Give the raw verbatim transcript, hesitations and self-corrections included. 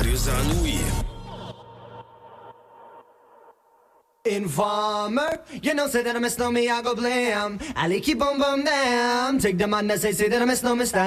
Rádio Zanui. Informer, you know, say that I miss no me, I go blam. I like keep on bum damn. Take the man that say, say that I miss no me,